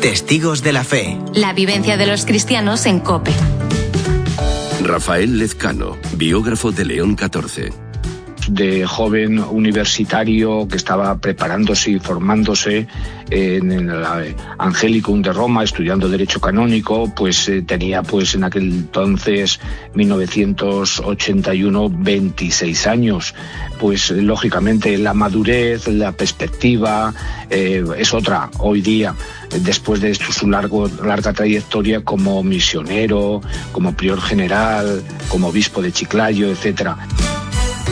Testigos de la Fe. La vivencia de los cristianos en COPE. Rafael Lezcano, biógrafo de León XIV. De joven universitario que estaba preparándose y formándose en el Angelicum de Roma, estudiando Derecho Canónico, pues tenía pues en aquel entonces, 1981, 26 años. Pues lógicamente la madurez, la perspectiva es otra hoy día, después de su larga trayectoria como misionero, como prior general, como obispo de Chiclayo, etcétera.